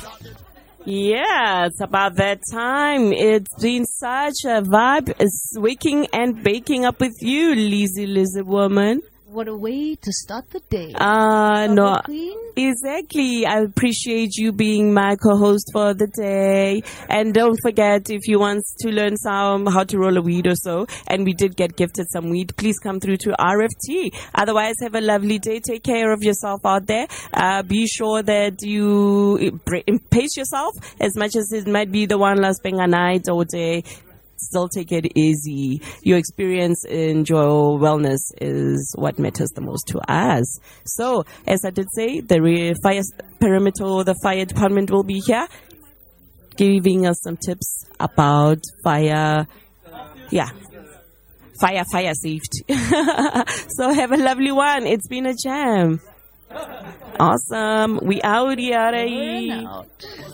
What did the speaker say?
Yeah, it's about that time. It's been such a vibe. It's waking and baking up with you, Lizzy woman. What a way to start the day. No, Queen. exactly. I appreciate you being my co-host for the day. And don't forget, if you want to learn how to roll a weed or so, and we did get gifted some weed, please come through to RFT. Otherwise, have a lovely day. Take care of yourself out there. Be sure that you pace yourself as much as it might be the one last thing a night or day. Still take it easy. Your experience in your wellness is what matters the most to us. So, as I did say, the fire perimeter, the fire department will be here giving us some tips about fire safety. So have a lovely one. It's been a jam. Awesome. We out here. Burnout.